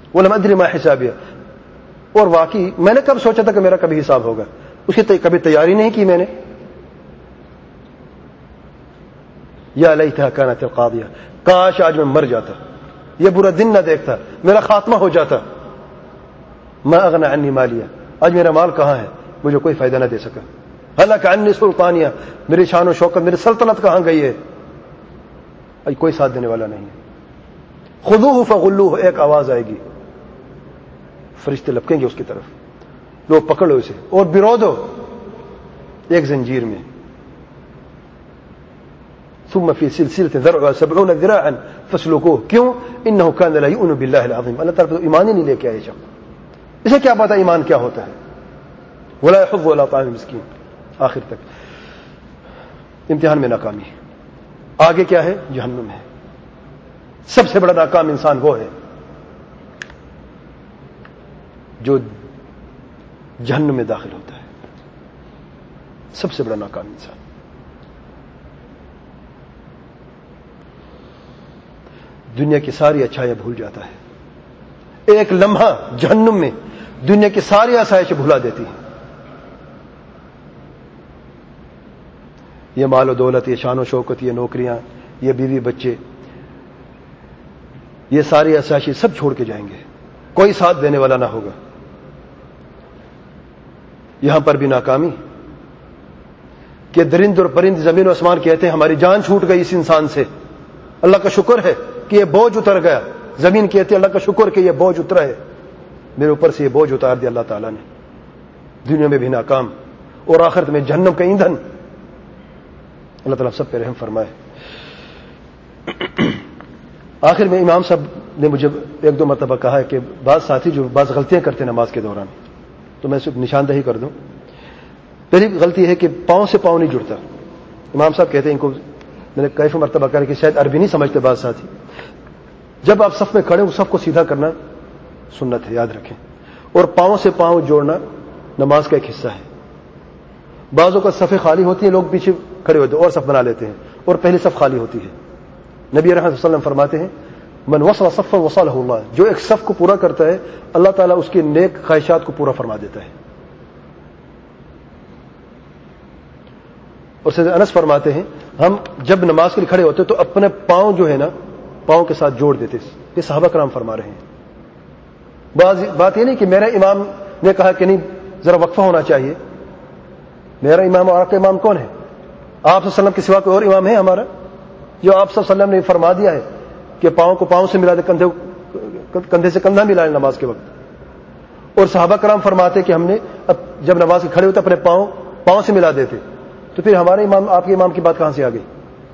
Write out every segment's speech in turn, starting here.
وَلَمْ أَدْرِ مَا حِسَابِيَهْ، اور واقعی میں نے کب سوچا تھا کہ میرا کبھی حساب ہوگا، اس کی کبھی تیاری نہیں کی میں نے. یا لیتھا کانت القاضیہ، کاش آج میں مر جاتا، یہ برا دن نہ دیکھتا، میرا خاتمہ ہو جاتا. ما اغنى عنی مالیہ، آج میرا مال کہاں ہے، مجھے کوئی فائدہ نہ دے سکا. ہلاک عنی سلطانیہ، میری شان و شوکت، میری سلطنت کہاں گئی ہے، آج کوئی ساتھ دینے والا نہیں ہے. خذوہ فغلوہ، ایک آواز آئے گی، فرشتے لپکیں گے اس کی طرف، لوگ پکڑو اسے اور برو دو ایک زنجیر میں. ثم فی سلسلۃ ذرعها 70 ذراعا فاسلکوہ. کیوں؟ انہ کان لا یؤمن باللہ العظیم، اللہ تعالیٰ ایمان ہی نہیں لے کے آئے شخص، اسے کیا پتا ایمان کیا ہوتا ہے. ولا يحض ولا طعام المسکین. آخر تک امتحان میں ناکامی. آگے کیا ہے؟ جہنم ہے. سب سے بڑا ناکام انسان وہ ہے جو جہنم میں داخل ہوتا ہے. سب سے بڑا ناکام انسان. دنیا کی ساری اچھائیاں بھول جاتا ہے، ایک لمحہ جہنم میں دنیا کی ساری آسائشیں بھلا دیتی ہیں. یہ مال و دولت، یہ شان و شوکت، یہ نوکریاں، یہ بیوی بچے، یہ ساری آسائشیں سب چھوڑ کے جائیں گے، کوئی ساتھ دینے والا نہ ہوگا. یہاں پر بھی ناکامی کہ درند اور پرند زمین و آسمان کہتے ہیں ہماری جان چھوٹ گئی اس انسان سے، اللہ کا شکر ہے کہ یہ بوجھ اتر گیا. زمین کہتی ہے اللہ کا شکر کہ یہ بوجھ اترا ہے، میرے اوپر سے یہ بوجھ اتار دیا اللہ تعالیٰ نے. دنیا میں بھی ناکام اور آخرت میں جہنم کا ایندھن. اللہ تعالیٰ سب پہ رحم فرمائے. آخر میں امام صاحب نے مجھے ایک دو مرتبہ کہا ہے کہ بعض ساتھی جو بعض غلطیاں کرتے ہیں نماز کے دوران، تو میں صرف نشاندہی کر دوں. پہلی غلطی ہے کہ پاؤں سے پاؤں نہیں جڑتا. امام صاحب کہتے ہیں، ان کو میں نے کئی مرتبہ کہا کہ شاید عربی نہیں سمجھتے بعض ساتھی. جب آپ صف میں کھڑے ہو صف کو سیدھا کرنا سنت ہے، یاد رکھیں. اور پاؤں سے پاؤں جوڑنا نماز کا ایک حصہ ہے. بعضوں کا صفیں خالی ہوتی ہیں، لوگ پیچھے کھڑے ہوتے ہیں اور صف بنا لیتے ہیں، اور پہلی صف خالی ہوتی ہے. نبی رحمۃ اللہ علیہ وسلم فرماتے ہیں من وصل صفا وصلہ اللہ، جو ایک صف کو پورا کرتا ہے اللہ تعالیٰ اس کے نیک خواہشات کو پورا فرما دیتا ہے. اور سیدنا انس فرماتے ہیں ہم جب نماز کے لیے کھڑے ہوتے تو اپنے پاؤں جو ہے نا پاؤں کے ساتھ جوڑ دیتے. یہ صحابہ کرام فرما رہے ہیں. بات یہ نہیں کہ میرا امام نے کہا کہ نہیں ذرا وقفہ ہونا چاہیے. میرا امام اور آپ کا امام کون ہے؟ آپ صلی اللہ علیہ وسلم کے سوا کوئی اور امام ہے ہمارا؟ جو آپ صلی اللہ علیہ وسلم نے فرما دیا ہے کہ پاؤں کو پاؤں سے ملا دے، کندھے سے کندھا ملا لے نماز کے وقت. اور صحابہ کرام فرماتے کہ ہم نے جب نماز کے کھڑے ہوتے اپنے پاؤں سے ملا دیتے. تو پھر ہمارے امام آپ کے امام کی بات کہاں سے آ گئی؟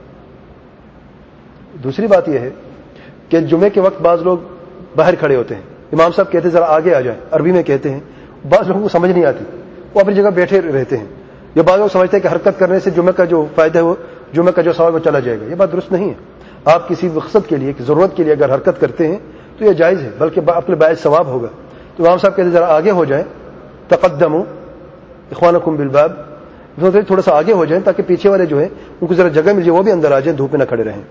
دوسری بات یہ ہے کہ جمعے کے وقت بعض لوگ باہر کھڑے ہوتے ہیں، امام صاحب کہتے ہیں ذرا آگے آ جائیں، عربی میں کہتے ہیں. بعض لوگوں کو سمجھ نہیں آتی، وہ اپنی جگہ بیٹھے رہتے ہیں. یہ بعض لوگ سمجھتے ہیں کہ حرکت کرنے سے جمعے کا جو فائدہ ہے وہ جمعے کا جو ثواب وہ چلا جائے گا. یہ بات درست نہیں ہے. آپ کسی مقصد کے لیے ضرورت کے لیے اگر حرکت کرتے ہیں تو یہ جائز ہے، بلکہ اپنے باعث ثواب ہوگا. تو امام صاحب کہتے ہیں ذرا آگے ہو جائیں، تقدموا اخوانکم بالباب، تھوڑا سا آگے ہو جائیں تاکہ پیچھے والے جو ہیں ان کو ذرا جگہ مل جائے، وہ بھی اندر آ جائیں، دھوپ میں نہ کھڑے رہیں.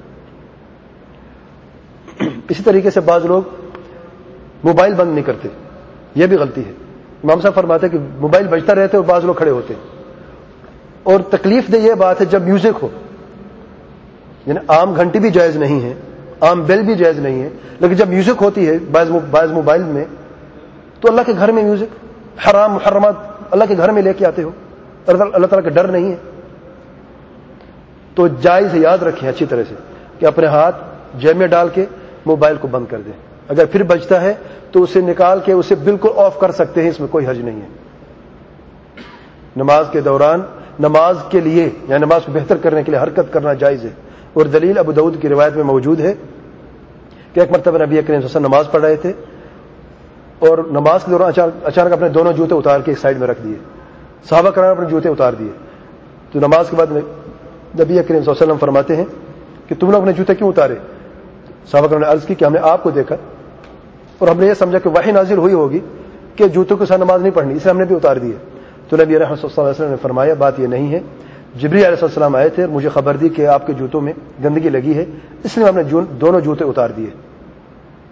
اسی طریقے سے بعض لوگ موبائل بند نہیں کرتے، یہ بھی غلطی ہے. امام صاحب فرماتے ہیں کہ موبائل بجتا رہتے اور بعض لوگ کھڑے ہوتے ہیں. اور تکلیف دہ یہ بات ہے جب میوزک ہو، یعنی عام گھنٹی بھی جائز نہیں ہے، عام بیل بھی جائز نہیں ہے، لیکن جب میوزک ہوتی ہے بعض موبائل میں، تو اللہ کے گھر میں میوزک، حرام محرمات اللہ کے گھر میں لے کے آتے ہو، اللہ تعالیٰ کا ڈر نہیں ہے. تو جائز ہے، یاد رکھیں اچھی طرح سے کہ اپنے ہاتھ جیب میں ڈال کے موبائل کو بند کر دیں. اگر پھر بجتا ہے تو اسے نکال کے اسے بالکل آف کر سکتے ہیں، اس میں کوئی حرج نہیں ہے. نماز کے دوران نماز کے لیے یا نماز کو بہتر کرنے کے لیے حرکت کرنا جائز ہے. اور دلیل ابو داؤد کی روایت میں موجود ہے کہ ایک مرتبہ نبی کریم صلی اللہ علیہ وسلم نماز پڑھ رہے تھے اور نماز کے دوران اچانک اپنے دونوں جوتے اتار کے ایک سائڈ میں رکھ دیے. صحابہ کرام اپنے جوتے اتار دیے. تو نماز کے بعد نبی کریم صلی اللہ علیہ وسلم فرماتے ہیں کہ تم نے اپنے جوتے کیوں اتارے؟ صحابہ کرام نے عرض کی کہ ہم نے آپ کو دیکھا اور ہم نے یہ سمجھا کہ وحی نازل ہوئی ہوگی کہ جوتوں کے ساتھ نماز نہیں پڑھنی، اسے ہم نے بھی اتار دیے. تو نبی رحمۃ اللہ علیہ وسلم نے فرمایا بات یہ نہیں ہے، جبریل علیہ السلام آئے تھے، مجھے خبر دی کہ آپ کے جوتوں میں گندگی لگی ہے، اس لیے ہم نے دونوں جوتے اتار دیے.